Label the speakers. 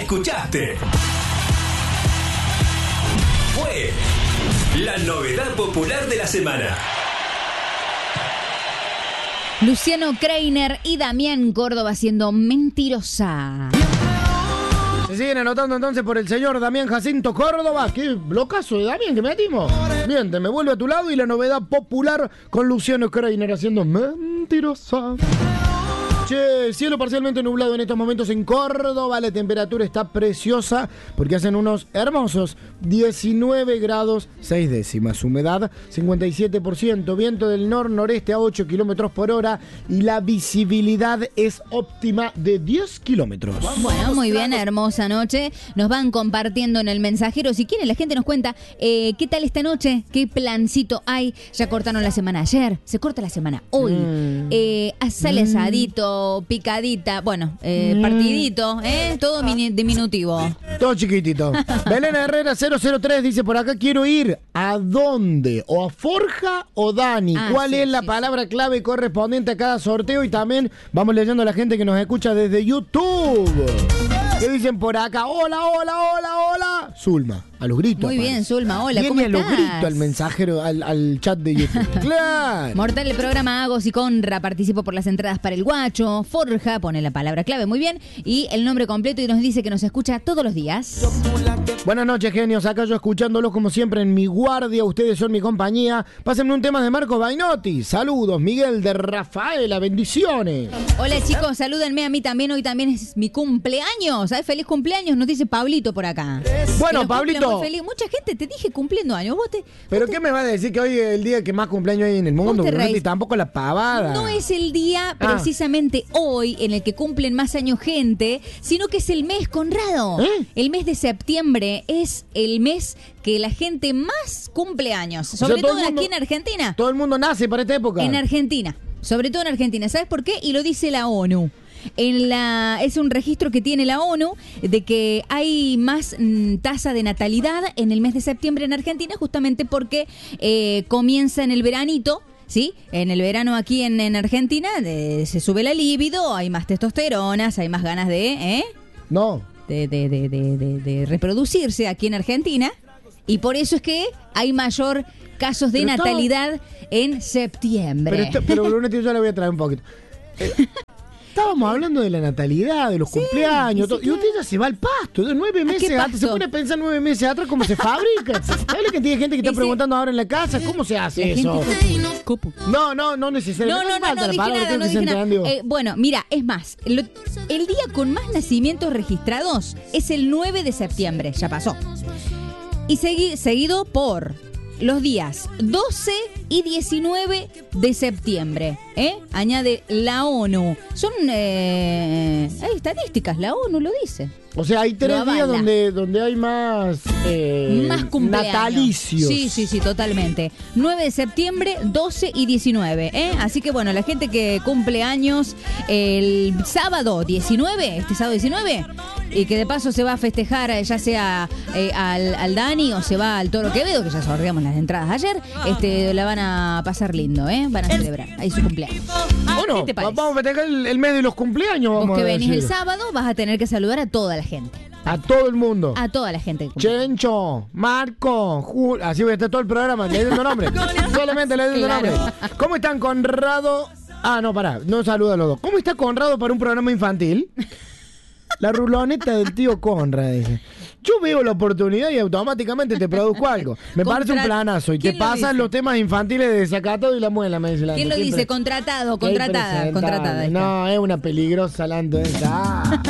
Speaker 1: escuchaste. Fue la novedad popular de la semana.
Speaker 2: Luciano Kreiner y Damián Córdoba haciendo Mentirosa.
Speaker 3: Se siguen anotando entonces por el señor Damián Jacinto Córdoba. Qué blocazo de Damián que metimos. Bien, te me vuelve a tu lado y la novedad popular con Luciano Kreiner haciendo Mentirosa. Che, cielo parcialmente nublado en estos momentos en Córdoba. La temperatura está preciosa porque hacen unos hermosos 19 grados 6 décimas. Humedad 57%. Viento del nor-noreste a 8 kilómetros por hora. Y la visibilidad es óptima de 10 kilómetros.
Speaker 2: Bueno, muy bien, hermosa noche. Nos van compartiendo en el mensajero. Si quieren, la gente nos cuenta qué tal esta noche, qué plancito hay. Ya cortaron la semana ayer, se corta la semana hoy. Sale asadito, picadita, bueno, partidito, todo diminutivo.
Speaker 3: Todo chiquitito. Belén Herrera 003 dice por acá, quiero ir. ¿A dónde? ¿O a Forja o Dani? ¿Cuál es la palabra clave correspondiente a cada sorteo? Y también vamos leyendo a la gente que nos escucha desde YouTube. ¿Qué dicen por acá? Hola, hola, hola, hola. Zulma, a los gritos.
Speaker 2: Muy bien, Zulma, hola, ¿cómo
Speaker 3: estás?
Speaker 2: estás?
Speaker 3: A los gritos al mensajero, al chat de YouTube. ¡Claro!
Speaker 2: Mortal, el programa Agos y Conra, participo por las entradas para el Guacho. Forja, pone la palabra clave, muy bien. Y el nombre completo y nos dice que nos escucha todos los días.
Speaker 3: Buenas noches, genios. Acá yo escuchándolos como siempre en mi guardia. Ustedes son mi compañía. Pásenme un tema de Marco Bainotti. Saludos, Miguel de Rafaela. Bendiciones.
Speaker 2: Hola, chicos. Salúdenme a mí también. Hoy también es mi cumpleaños. ¿Sabes? Feliz cumpleaños. Nos dice Pablito por acá.
Speaker 3: Bueno, Pablito.
Speaker 2: Mucha gente te dije cumpliendo años.
Speaker 3: ¿Pero qué me va a decir que hoy es el día que más cumpleaños hay en el mundo? Y tampoco la pavada.
Speaker 2: No es el día precisamente hoy en el que cumplen más años gente, sino que es el mes, Conrado. El mes de septiembre es el mes que la gente más cumple años. Sobre todo aquí en Argentina.
Speaker 3: Todo el mundo nace para esta época.
Speaker 2: En Argentina. Sobre todo en Argentina. ¿Sabes por qué? Y lo dice la ONU. Es un registro que tiene la ONU de que hay más tasa de natalidad en el mes de septiembre en Argentina, justamente porque comienza en el veranito. ¿Sí? En el verano aquí en Argentina se sube la libido, hay más testosteronas, hay más ganas de reproducirse aquí en Argentina, y por eso es que hay mayor casos de natalidad en septiembre.
Speaker 3: Pero Brunete, yo le voy a traer un poquito. Estábamos hablando de la natalidad, de los cumpleaños, y usted ya se va al pasto, de 9 meses atrás, se pone a pensar 9 meses atrás cómo se fabrica. ¿Sabes la cantidad de gente que está preguntando ahora en la casa? ¿Cómo se hace eso? No necesariamente.
Speaker 2: No dije nada. Bueno, mira, es más, el día con más nacimientos registrados es el 9 de septiembre, ya pasó. Y seguido por los días 12 y 19 de septiembre. Añade la ONU. Son hay estadísticas, la ONU lo dice.
Speaker 3: O sea, hay 3 días donde hay más
Speaker 2: cumpleaños.
Speaker 3: Natalicios.
Speaker 2: Sí, totalmente. 9 de septiembre, 12 y 19. Así que bueno, la gente que cumple años el sábado 19, este sábado 19, y que de paso se va a festejar ya sea al Dani o se va al Toro Quevedo, que ya sorteamos las entradas ayer, la van a pasar lindo, van a celebrar ahí su cumpleaños.
Speaker 3: Bueno, vamos a festejar el mes de los cumpleaños.
Speaker 2: Vos que venís el sábado vas a tener que saludar a toda la gente.
Speaker 3: A todo el mundo.
Speaker 2: A toda la gente.
Speaker 3: Chencho, Marco, así voy a estar todo el programa leyendo nombres. Solamente leyendo nombres. ¿Cómo están, Conrado? No, pará, no saluda a los dos. ¿Cómo está Conrado para un programa infantil? La ruloneta del tío Conrad, dice. Yo veo la oportunidad y automáticamente te produzco algo. Me parece un planazo. Y te pasan los temas infantiles de Desacatado y la muela, me dice la
Speaker 2: ¿Quién lo dice? Contratada.
Speaker 3: No, es una peligrosa la esa.